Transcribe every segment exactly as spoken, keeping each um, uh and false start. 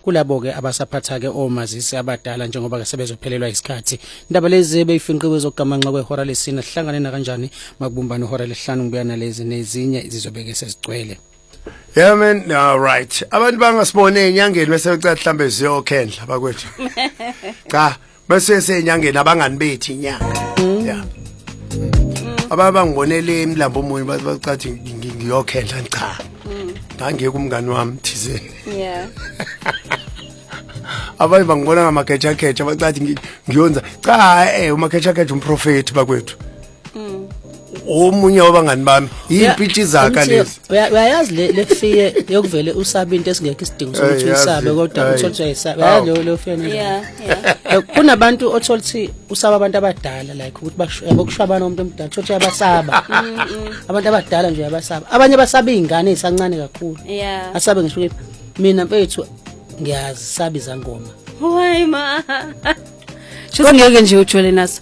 kulabo ke abasaphatha ke omazisi abadala njengoba ke sebezophelelwa isikhathi. Indaba lezi beyifinqiwe zokugamanxa kwehora lesine sihlangane na kanjani makubumbana ihora lesihlanu kubuya nalezi nezinye izizobeke sezigcwele. Yeah man, all right. Abantu bangasibone enyangeni bese ucathi mhlambe ziyokhendla bakwethu. Cha, bese senyangeni abangani bethi inyanga. Yeah. Ababa ngibonele emlambo omunye bacathi ngiyokhendla cha. Ngangeke umngani wami thizeni. Yeah. Abayi bangibona ngamakecha kecha bacathi ngiyonza cha eh umakecha kecha umprofeti bakwethu. Omunye wabangani bami impitshi zaka lezi uyayazi le lefiye yokuvele usaba into esingekho isidingo sokuthi uyisabe kodwa uthola uyayisaba yalo lo fiye yeah yeah kunabantu othola usaba abantu abadala like ukuthi bashabo kushwabana umuntu omdala uthola uyabasaba abantu abadala nje uyabasaba abanye basaba izingane ezisancane kakhulu yeah asabe ngisho mina mfethu ngiyazi sabi zangoma hoyi ma ngeke nje ujole naso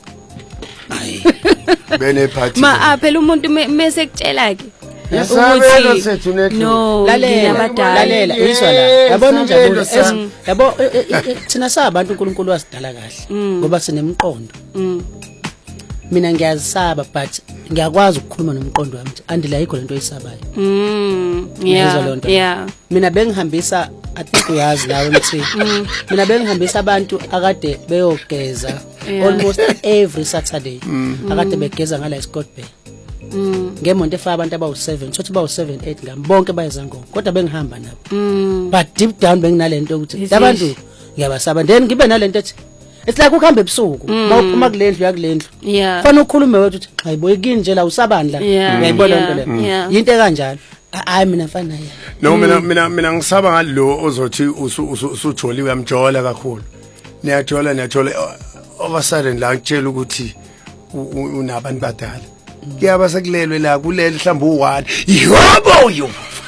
bene party ma phela umuntu mase kutshela ke yasabela sethu nethu no lalela lalela uyiswa la yabona njalo yabo thina sabantu uNkulunkulu wasidala kahle ngoba sinemqondo mina ngiyazisaba but ngiyakwazi ukukhuluma nomqondo wami andila yikho lento oyisabayo mm yeah yeah mina bengihambisa I think uyazi nawe mthi mina bengihambisa abantu akade beyogeza almost every Saturday akade begeza ngala eScott Bay ngemonto efa abantu abawu seven thothi bawu seven eight ngambonke bayezangoma kodwa bengihamba nabo but deep down benginalento ukuthi labantu ngiyabasaba then ngibe nalento ethi it's like ukuhamba ebusuku mawuphuma kulendlu yakulendlu fana ukhulume wethu uthi hayibo yikini nje la usabandla uyayibona lento le into ekanjalo hayi mina mfana yena no mina mina mina ngisaba ngalo ozothi usujoli uyamjola kakhulu niyajola niyajola over sudden la ngitshela ukuthi unabantu badala kuyaba sekulelwe la kuleli mhlamba u1 yebo yo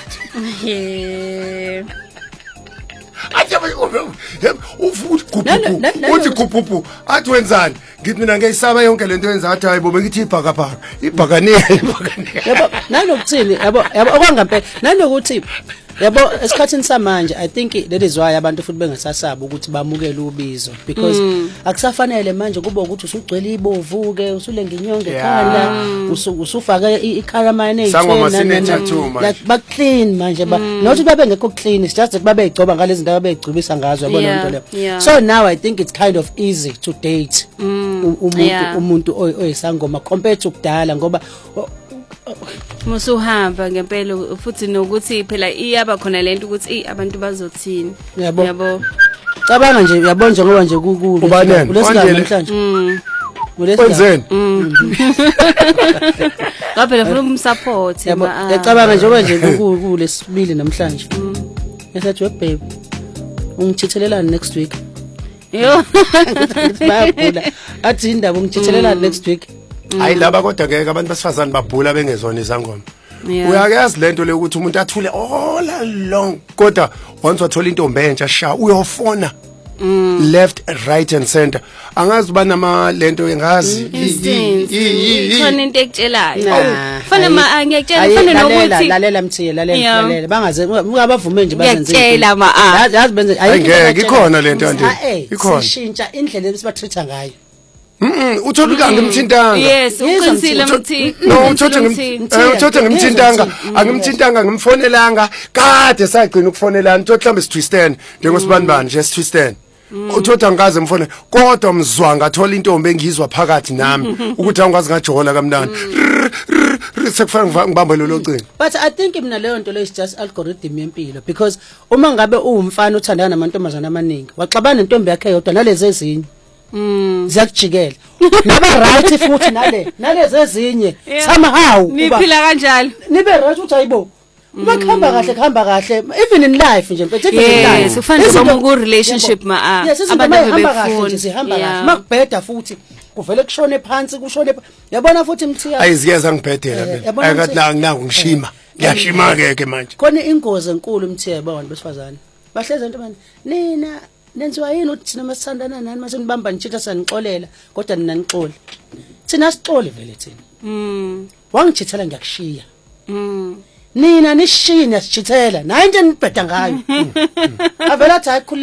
ajabu ufuthi kupupu uthi kupupu athi wenzani ngithi mina ngiyisaba yonke lento yenza athi hayibo bengithi ibhakabhaka ibhakaneni ibhakaneni yabo nanokuthini yabo yabo okwangampela nanokuthi yabo esikhathini samanje I think that is why abantu futhi bengasasaba ukuthi bamukele ubizo because akusafanele manje kuba ukuthi usugcwele ibovu ke usulenga inyonge ekhanda usufaka ikharamane ezithena like ba clean manje ba not babe ngekho clean it's just that babe igcoba ngalezi zinto babegcibisa ngazo yabona into le so now I think it's kind of easy to date umuntu umuntu oyisangoma compared to kudala ngoba musuhamba ngempela futhi nokuthi phela iyaba khona lento ukuthi abantu bazothini yabo cabanga nje uyabona nje ngoba nje kukulu kulesigaba namhlanje mm wenzeni ngaphela funa umsupport yabo ngicabanga nje ngoba nje kukulu lesibili namhlanje esathi babe ungithithelelana next week yo bayabhula athi indaba ungithithelelana next week hayi laba kodwa ke abantu basifazana babhula bengezona izangoma uyayazi lento le ukuthi umuntu athule all along kodwa once wathola intombi entsha sha uyofona left right and center angazi banama lento engazi khona into ekutshelayo fana ma ngiyakutshela fana nokuthi lalela mthiye lalela lalela bangaze ungabavume nje bazenze ngiyakutshela ma yazi benze ayike ikhona lento nje ikhona sishintsha indlela ebesibatreatha ngayo Mhm uthola ngimthintanga yes uqinisile mthi no uthola uthola ngimthintanga angimthintanga ngimfonelanga kade sagcina ukufonelana uthola mhlambe sitwistene njengosibanibani nje sitwistene uthola ngikaze mfone kodwa mzwanga athola intombi engizwa phakathi nami ukuthi angikwazi ngajola kamnandi sekufana ngibambe lo locingo but I think mina leyo nto le is just algorithm yempilo because uma ngabe uwumfana uthandana namantombazana amaningi waxabana nentombi yakhe yodwa nalezi ezinye Mm ziyakujikela naba right futhi nale nalezi ezinye somehow niphila kanjalo nibe right uthi ayibo uma khamba kahle khamba kahle even in life nje mfethu even in life yes ufana noma ku relationship ma abantu befuna sihamba kahle makubheda futhi kuvele kushone phansi kushone yabona futhi mthiya ayiziyeza ngibhedela mina ayikathi la nginangu ngishima ngiyashima ke ke manje khona ingozi enkulu mthiya yabona besifazane bahleze into manje nina nenziwa yini uthi thina masithandana nani mase nibamba nitshitha sanixolela kodwa nina nixole thina sixole vele thina mm wangithithela ngiyakushiya mm nina nishini yasichithela nayo into enibheda ngayo avela athi